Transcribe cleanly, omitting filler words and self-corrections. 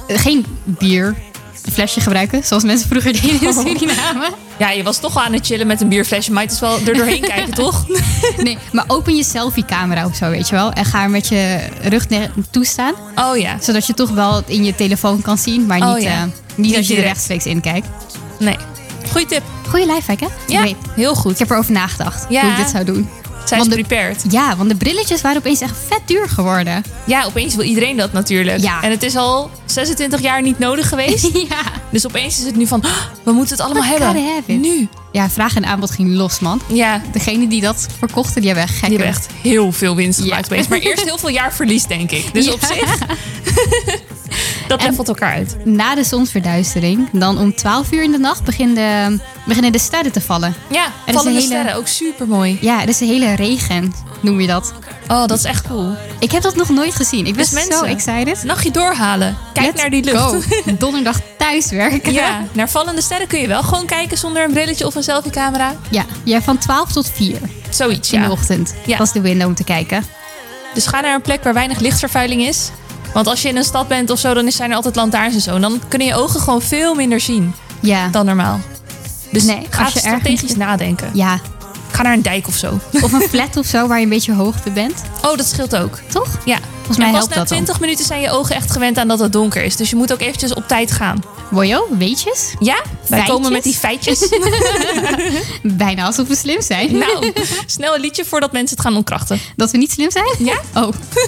geen bierflesje gebruiken, zoals mensen vroeger deden in Suriname. Ja, je was toch al aan het chillen met een bierflesje. Maar het is wel er doorheen kijken, toch? Nee, maar open je selfie-camera of zo, weet je wel. En ga er met je rug naartoe staan. Oh ja. Zodat je toch wel in je telefoon kan zien, maar niet, niet als je er direct. rechtstreeks in kijkt. Nee. Goeie tip. Goeie lifehack, hè? Ja, Ik weet. heel goed. Ik heb erover nagedacht hoe ik dit zou doen. Zijn ze prepared? Ja, want de brilletjes waren opeens echt vet duur geworden. Ja, opeens wil iedereen dat natuurlijk. Ja. En het is al 26 jaar niet nodig geweest. Ja. Dus opeens is het nu van, we moeten het allemaal hebben. gotta have it. Nu. Ja, vraag en aanbod ging los, man. Ja, Degene die dat verkochten, die hebben echt die hebben echt heel veel winst gemaakt opeens. Maar eerst heel veel jaar verlies, denk ik. Dus op zich, dat levelt elkaar uit. Na de zonsverduistering, dan om 12 uur in de nacht beginnen de sterren te vallen. Ja, is vallende een hele- sterren, ook super mooi. Ja, het is een hele regen, noem je dat. Oh, dat is echt cool. Ik heb dat nog nooit gezien. Ik ben Dus zo mensen, excited. nachtje doorhalen. Kijk Let's naar die lucht. go. Donderdag thuiswerken. Ja, naar vallende sterren kun je wel gewoon kijken zonder een brilletje of een selfiecamera. Ja, van 12 tot 4 Zoiets, in ja. de ochtend. Ja. Dat is de window om te kijken. Dus ga naar een plek waar weinig lichtvervuiling is. Want als je in een stad bent of zo, dan zijn er altijd lantaarns en zo. En dan kunnen je ogen gewoon veel minder zien Ja, dan normaal. Dus Nee, ga als je strategisch ergens- nadenken. ja. Ga naar een dijk of zo. Of een flat of zo waar je een beetje hoogte bent. Oh, dat scheelt ook. Toch? Ja. Volgens mij En pas helpt na dat dan. 20 minuten zijn je ogen echt gewend aan dat het donker is. Dus je moet ook eventjes op tijd gaan. Wojo, weetjes? Ja? Wij Feitjes? komen met die feitjes. Bijna alsof we slim zijn. Nou, snel een liedje voordat mensen het gaan ontkrachten. Dat we niet slim zijn? Ja? Oh.